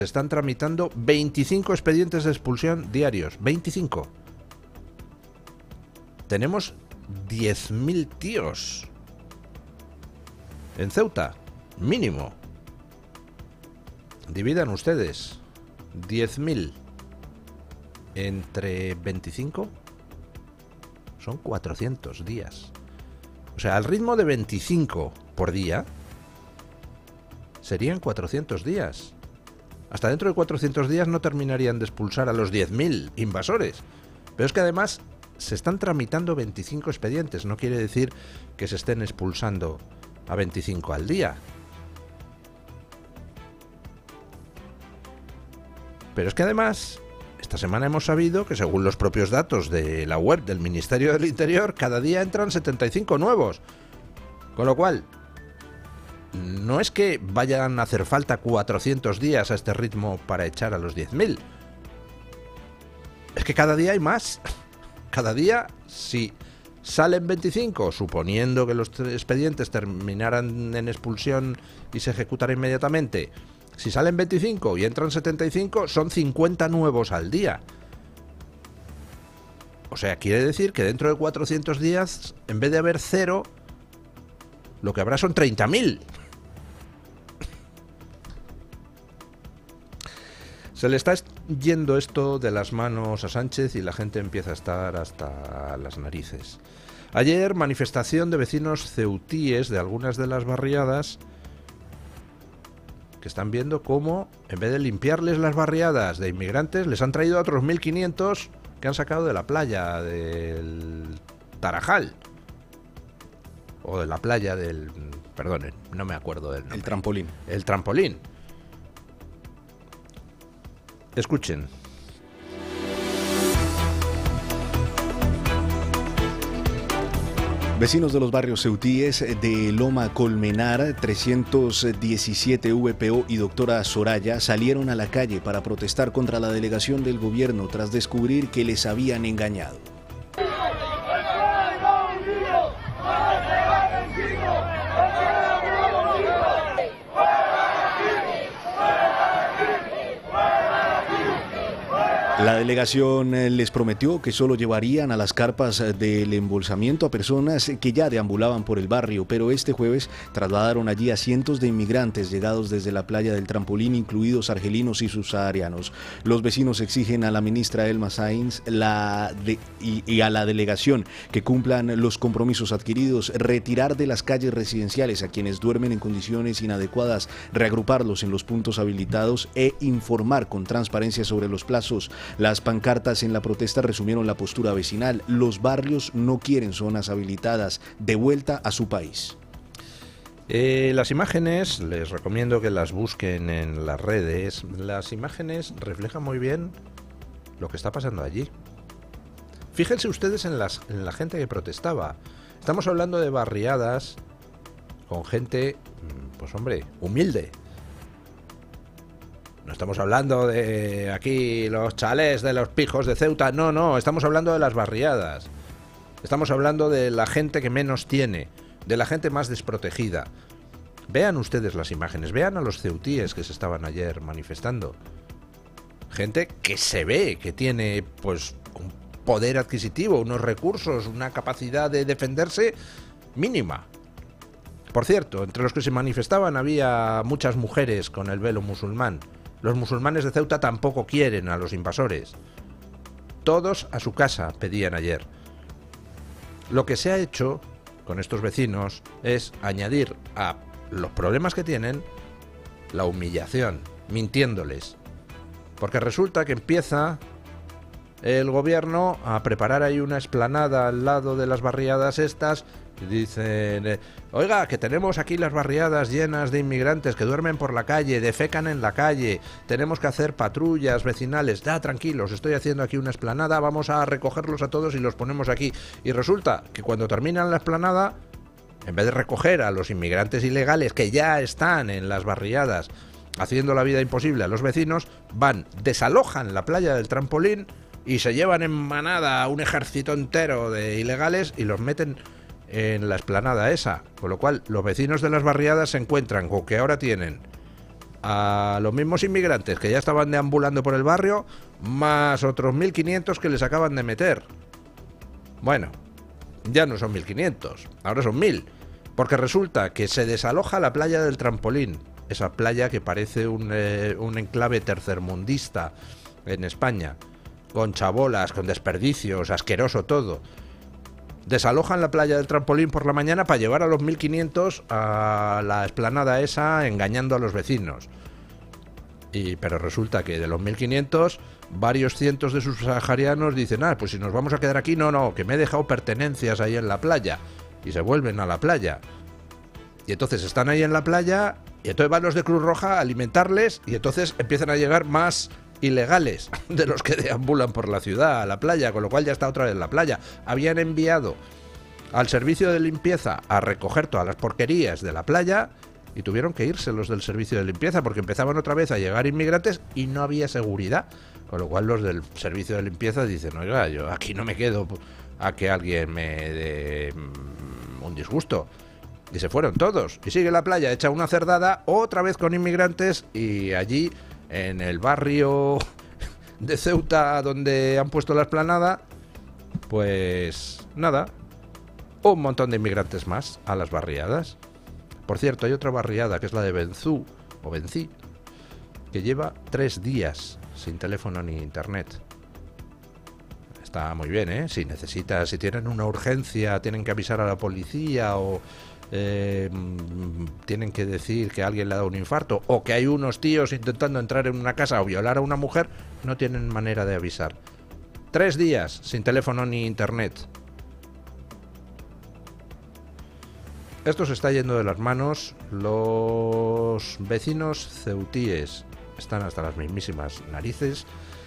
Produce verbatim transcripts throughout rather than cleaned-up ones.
Se están tramitando veinticinco expedientes de expulsión diarios. veinticinco. Tenemos diez mil tíos en Ceuta, mínimo. Dividan ustedes diez mil entre veinticinco, son cuatrocientos días. O sea, al ritmo de veinticinco por día serían cuatrocientos días. Hasta dentro de cuatrocientos días no terminarían de expulsar a los diez mil invasores. Pero es que además se están tramitando veinticinco expedientes. No quiere decir que se estén expulsando a veinticinco al día. Pero es que además, esta semana hemos sabido que según los propios datos de la web del Ministerio del Interior, cada día entran setenta y cinco nuevos. Con lo cual, no es que vayan a hacer falta cuatrocientos días a este ritmo para echar a los diez mil. Es que cada día hay más. Cada día, si salen veinticinco, suponiendo que los expedientes terminaran en expulsión y se ejecutaran inmediatamente, si salen veinticinco y entran setenta y cinco, son cincuenta nuevos al día. O sea, quiere decir que dentro de cuatrocientos días, en vez de haber cero, lo que habrá son treinta mil. Se le está yendo esto de las manos a Sánchez y la gente empieza a estar hasta las narices. Ayer, manifestación de vecinos ceutíes de algunas de las barriadas que están viendo cómo, en vez de limpiarles las barriadas de inmigrantes, les han traído a otros mil quinientos que han sacado de la playa del Tarajal. O de la playa del... Perdón, no me acuerdo del nombre. El trampolín. El trampolín. Escuchen. Vecinos de los barrios ceutíes de Loma Colmenar, trescientos diecisiete V P O y Doctora Soraya salieron a la calle para protestar contra la delegación del gobierno tras descubrir que les habían engañado. La delegación les prometió que solo llevarían a las carpas del embolsamiento a personas que ya deambulaban por el barrio, pero este jueves trasladaron allí a cientos de inmigrantes llegados desde la playa del Trampolín, incluidos argelinos y subsaharianos. Los vecinos exigen a la ministra Elma Sáenz la de, y, y a la delegación que cumplan los compromisos adquiridos, retirar de las calles residenciales a quienes duermen en condiciones inadecuadas, reagruparlos en los puntos habilitados e informar con transparencia sobre los plazos. Las pancartas en la protesta resumieron la postura vecinal. Los barrios no quieren zonas habilitadas. De vuelta a su país. Eh, las imágenes, les recomiendo que las busquen en las redes. Las imágenes reflejan muy bien lo que está pasando allí. Fíjense ustedes en, las, en la gente que protestaba. Estamos hablando de barriadas con gente, pues hombre, humilde. No estamos hablando de aquí los chalés de los pijos de Ceuta, no, no, estamos hablando de las barriadas. Estamos hablando de la gente que menos tiene, de la gente más desprotegida. Vean ustedes las imágenes, vean a los ceutíes que se estaban ayer manifestando. Gente que se ve que tiene, pues, un poder adquisitivo, unos recursos, una capacidad de defenderse mínima. Por cierto, entre los que se manifestaban había muchas mujeres con el velo musulmán. Los musulmanes de Ceuta tampoco quieren a los invasores. Todos a su casa, pedían ayer. Lo que se ha hecho con estos vecinos es añadir a los problemas que tienen la humillación, mintiéndoles. Porque resulta que empieza el gobierno a preparar ahí una explanada al lado de las barriadas estas. Dicen, oiga, que tenemos aquí las barriadas llenas de inmigrantes que duermen por la calle, defecan en la calle, tenemos que hacer patrullas vecinales. Ya, tranquilos, estoy haciendo aquí una explanada, vamos a recogerlos a todos y los ponemos aquí. Y resulta que cuando terminan la explanada, en vez de recoger a los inmigrantes ilegales que ya están en las barriadas haciendo la vida imposible a los vecinos, van, desalojan la playa del Trampolín y se llevan en manada a un ejército entero de ilegales y los meten en la explanada esa, con lo cual los vecinos de las barriadas se encuentran con que ahora tienen a los mismos inmigrantes que ya estaban deambulando por el barrio, más otros mil quinientos que les acaban de meter. Bueno, ya no son mil quinientos, ahora son mil, porque resulta que se desaloja la playa del Trampolín, esa playa que parece un, eh, un enclave tercermundista en España, con chabolas, con desperdicios, asqueroso todo. Desalojan la playa del Trampolín por la mañana para llevar a los mil quinientos a la explanada esa, engañando a los vecinos. Y, pero resulta que de los mil quinientos, varios cientos de subsaharianos dicen, ah, pues si nos vamos a quedar aquí, no, no, que me he dejado pertenencias ahí en la playa. Y se vuelven a la playa. Y entonces están ahí en la playa, y entonces van los de Cruz Roja a alimentarles, y entonces empiezan a llegar más ilegales de los que deambulan por la ciudad, a la playa, con lo cual ya está otra vez en la playa. Habían enviado al servicio de limpieza a recoger todas las porquerías de la playa y tuvieron que irse los del servicio de limpieza porque empezaban otra vez a llegar inmigrantes y no había seguridad, con lo cual los del servicio de limpieza dicen, oiga, yo aquí no me quedo a que alguien me dé un disgusto. Y se fueron todos. Y sigue la playa hecha una cerdada, otra vez con inmigrantes, y allí en el barrio de Ceuta donde han puesto la explanada, pues nada, un montón de inmigrantes más a las barriadas. Por cierto, hay otra barriada que es la de Benzú o Bencí, que lleva tres días sin teléfono ni internet. Está muy bien, ¿eh? Si necesitas, si tienen una urgencia, tienen que avisar a la policía o Eh, tienen que decir que alguien le ha dado un infarto o que hay unos tíos intentando entrar en una casa o violar a una mujer, no tienen manera de avisar. Tres días sin teléfono ni internet. Esto se está yendo de las manos. Los vecinos ceutíes están hasta las mismísimas narices.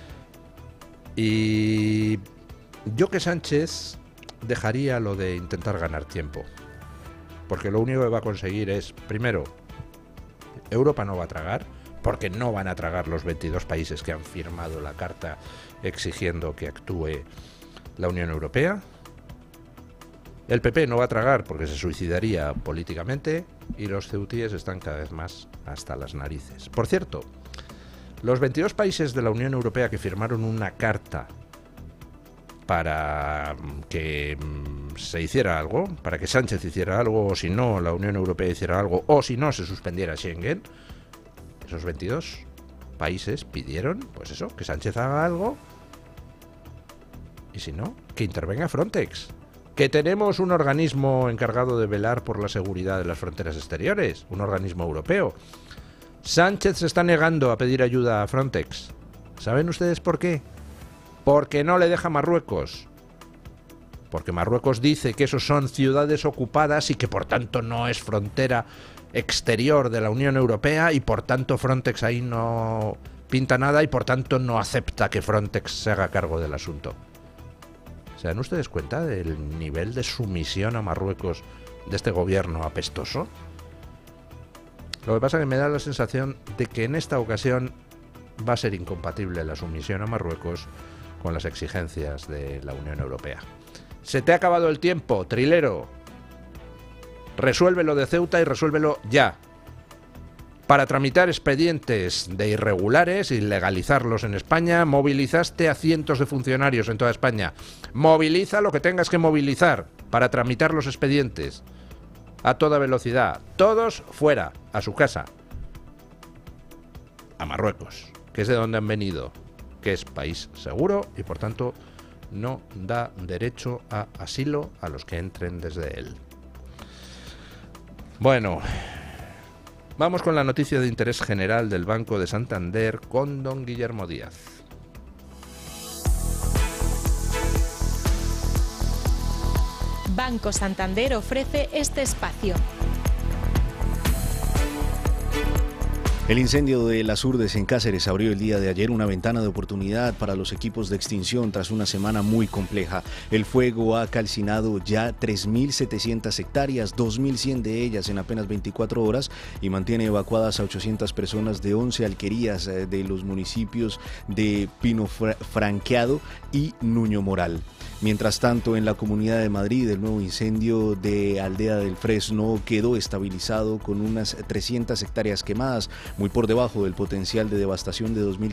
Y yo que Sánchez dejaría lo de intentar ganar tiempo. Porque lo único que va a conseguir es, primero, Europa no va a tragar, porque no van a tragar los veintidós países que han firmado la carta exigiendo que actúe la Unión Europea. El P P no va a tragar porque se suicidaría políticamente, y los ceutíes están cada vez más hasta las narices. Por cierto, los veintidós países de la Unión Europea que firmaron una carta para que se hiciera algo, para que Sánchez hiciera algo, o si no, la Unión Europea hiciera algo, o si no, se suspendiera Schengen, esos veintidós países pidieron, pues eso, que Sánchez haga algo, y si no, que intervenga Frontex, que tenemos un organismo encargado de velar por la seguridad de las fronteras exteriores, un organismo europeo. Sánchez se está negando a pedir ayuda a Frontex. ¿Saben ustedes por qué? Porque no le deja Marruecos. Porque Marruecos dice que esos son ciudades ocupadas y que por tanto no es frontera exterior de la Unión Europea, y por tanto Frontex ahí no pinta nada, y por tanto no acepta que Frontex se haga cargo del asunto. ¿Se dan ustedes cuenta del nivel de sumisión a Marruecos de este gobierno apestoso? Lo que pasa es que me da la sensación de que en esta ocasión va a ser incompatible la sumisión a Marruecos con las exigencias de la Unión Europea. Se te ha acabado el tiempo, trilero. Resuélvelo de Ceuta y resuélvelo ya. Para tramitar expedientes de irregulares y legalizarlos en España, movilizaste a cientos de funcionarios en toda España. Moviliza lo que tengas que movilizar para tramitar los expedientes. A toda velocidad. Todos fuera, a su casa. A Marruecos, que es de donde han venido, que es país seguro y por tanto no da derecho a asilo a los que entren desde él. Bueno, vamos con la noticia de interés general del Banco de Santander con don Guillermo Díaz. Banco Santander ofrece este espacio. El incendio de Las Urdes en Cáceres abrió el día de ayer una ventana de oportunidad para los equipos de extinción tras una semana muy compleja. El fuego ha calcinado ya tres mil setecientas hectáreas, dos mil cien de ellas en apenas veinticuatro horas, y mantiene evacuadas a ochocientas personas de once alquerías de los municipios de Pino Franqueado y Nuño Moral. Mientras tanto, en la Comunidad de Madrid, el nuevo incendio de Aldea del Fresno quedó estabilizado con unas trescientas hectáreas quemadas, muy por debajo del potencial de devastación de dos mil